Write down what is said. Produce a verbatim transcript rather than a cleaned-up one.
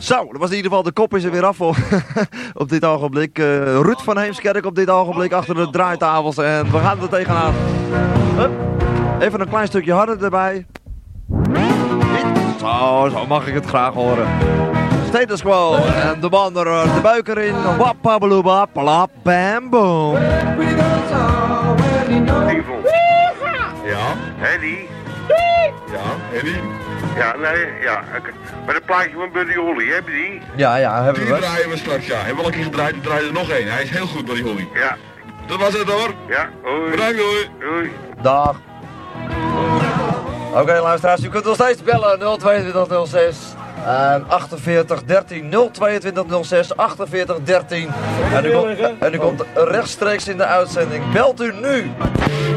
Zo, dat was in ieder geval, de kop is er weer af voor op dit ogenblik. Uh, Ruud van Heemskerk op dit ogenblik achter de draaitafels en we gaan er tegenaan. Hup. Even een klein stukje harder erbij. Zo, zo mag ik het graag horen. Status quo en de man er, de buik erin. Wappabeloeba, plap, bam, boom. Ja, Henny? ja, Henny. Ja, nee, ja. Maar dat plaatje van Buddy Holly, heb je die? Ja, ja, hebben Die we. draaien we straks, ja. Hebben we al een keer gedraaid, we draaien er nog één. Hij is heel goed, Buddy Holly. Ja. Dat was het hoor. Ja, hoi. Bedankt, hoor. Doei. Dag. Oké, okay, luisteraars, u kunt nog steeds bellen nul tweeëntwintig nul zes en achtenveertig dertien nul tweeëntwintig nul zes achtenveertig dertien en u komt, en u komt rechtstreeks in de uitzending. Belt u nu!